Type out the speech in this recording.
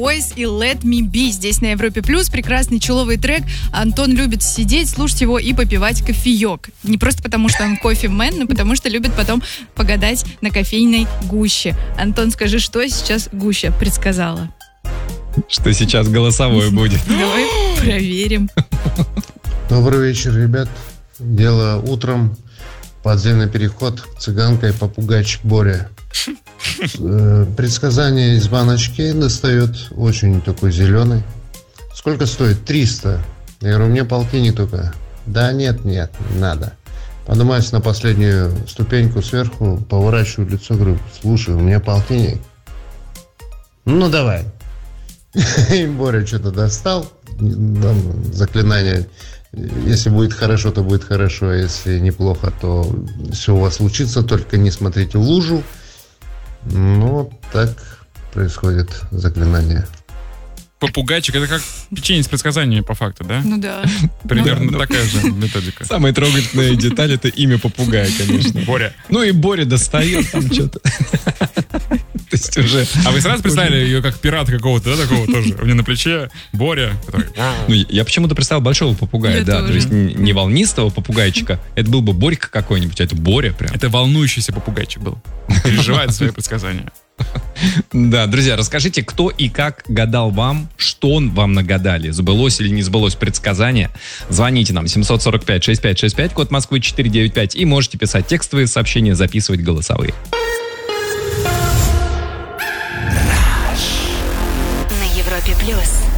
Boys и Let Me Be здесь на Европе+. Прекрасный чиловый трек. Антон любит сидеть, слушать его и попивать кофеек. Не просто потому, что он кофемен, но потому что любит потом погадать на кофейной гуще. Антон, скажи, что сейчас гуща предсказала? Что сейчас голосовой будет. Давай проверим. Добрый вечер, ребят. Дело утром. Подземный переход. Цыганка и попугайчик Боря. Предсказание из баночки достает. Очень такой зеленый. Сколько стоит? 300. Я говорю, мне полтинник только. Да нет, не надо. Поднимаюсь на последнюю ступеньку сверху, поворачиваю лицо, говорю, слушай, у меня полтинник. Ну, давай. И Боря что-то достал. Там заклинание. Если будет хорошо, то будет хорошо. А если неплохо, то все у вас случится. Только не смотрите в лужу. Ну, так происходит заклинание. Попугайчик — это как печенье с предсказаниями, по факту, да? Ну да. Примерно такая же методика. Самая трогательная деталь — это имя попугая, конечно. Боря. Ну и Боря достает там что-то. То есть уже... А вы сразу представили ее как пирата какого-то, да, такого тоже? У меня на плече Боря. Ну, я почему-то представил большого попугая, Я да. тоже. То есть не волнистого попугайчика. Это был бы Борька какой-нибудь, а это Боря прям. Это волнующийся попугайчик был. Он переживает свои предсказания. Да, друзья, расскажите, кто и как гадал вам, что вам нагадали, сбылось или не сбылось предсказание. Звоните нам 745-6565, код Москвы 495, и можете писать текстовые сообщения, записывать голосовые. На Европе+.